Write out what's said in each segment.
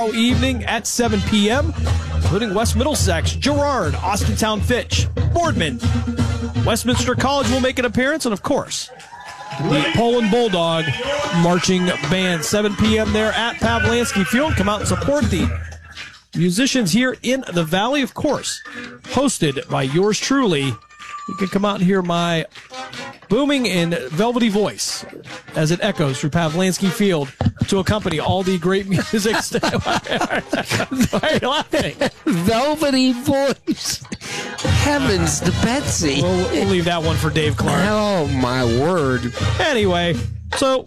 tomorrow evening at 7 p.m., including West Middlesex, Girard, Austintown Fitch, Boardman. Westminster College will make an appearance, and of course, the Poland Bulldog Marching Band. 7 p.m. there at Pavlansky Field. Come out and support the musicians here in the Valley, of course, hosted by yours truly. You can come out and hear my booming and velvety voice as it echoes through Pavlansky Field to accompany all the great music. Why are you laughing? Velvety voice. Heavens to Betsy. We'll leave that one for Dave Clark. Oh, my word. Anyway, so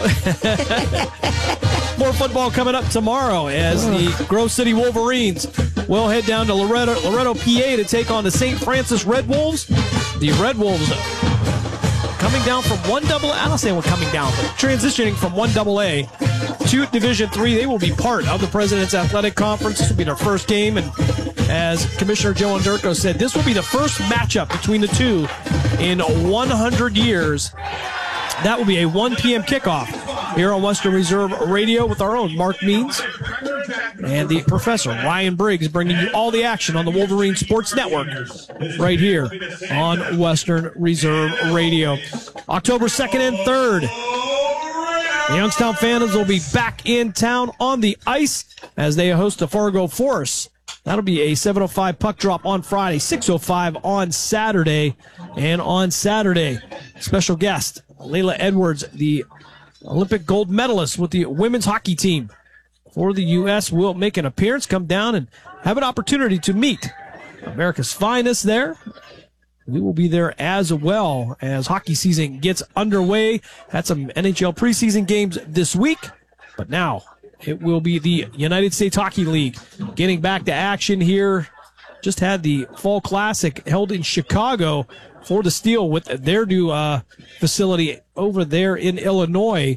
more football coming up tomorrow as the Grove City Wolverines will head down to Loretto, PA to take on the St. Francis Red Wolves. The Red Wolves coming down from I don't say we're coming down, but transitioning from 1AA to Division III. They will be part of the President's Athletic Conference. This will be their first game, and as Commissioner Joe Underko said, this will be the first matchup between the two in 100 years. That will be a 1 p.m. kickoff here on Western Reserve Radio with our own Mark Means and the Professor Ryan Briggs, bringing you all the action on the Wolverine Sports Network right here on Western Reserve Radio. October 2nd and 3rd, the Youngstown Phantoms will be back in town on the ice as they host the Fargo Force. That'll be a 7:05 puck drop on Friday, 6:05 on Saturday. And on Saturday, special guest Layla Edwards, the Olympic gold medalist with the women's hockey team for the U.S., will make an appearance, come down and have an opportunity to meet America's finest there. We will be there as well as hockey season gets underway. Had some NHL preseason games this week, but now it will be the United States Hockey League getting back to action here. Just had the Fall Classic held in Chicago for the Steel with their new facility over there in Illinois.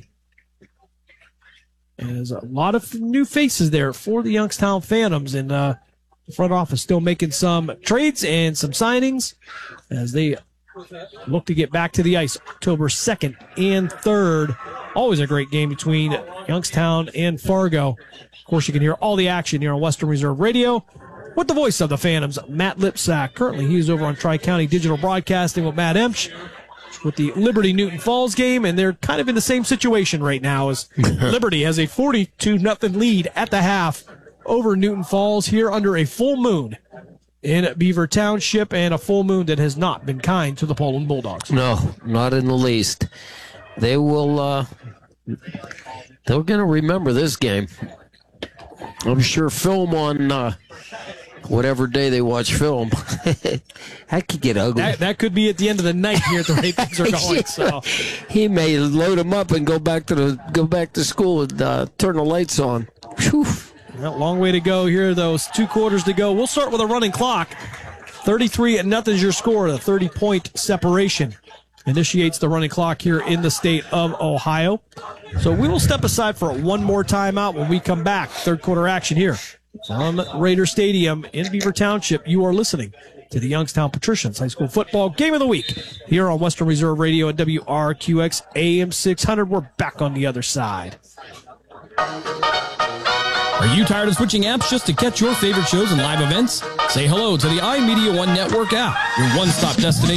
And there's a lot of new faces there for the Youngstown Phantoms, and the front office still making some trades and some signings as they look to get back to the ice October 2nd and 3rd. Always a great game between Youngstown and Fargo. Of course, you can hear all the action here on Western Reserve Radio with the voice of the Phantoms, Matt Lipsack. Currently, he's over on Tri-County Digital Broadcasting with Matt Emsch with the Liberty Newton Falls game, and they're kind of in the same situation right now as Liberty has a 42-0 lead at the half over Newton Falls here under a full moon in Beaver Township, and a full moon that has not been kind to the Poland Bulldogs. No, not in the least. They will, they're going to remember this game. I'm sure film on whatever day they watch film. That could get ugly. That could be at the end of the night here at the rate things are going. Yeah. So he may load them up and go back to school and turn the lights on. Whew. Well, long way to go here, those 2 quarters to go. We'll start with a running clock. 33-0 is your score. The 30-point separation initiates the running clock here in the state of Ohio. So we will step aside for one more timeout. When we come back, third quarter action here from Raider Stadium in Beaver Township. You are listening to the Youngstown Patricians High School Football Game of the Week here on Western Reserve Radio at WRQX AM 600. We're back on the other side. Are you tired of switching apps just to catch your favorite shows and live events? Say hello to the iMedia One Network app, your one-stop destination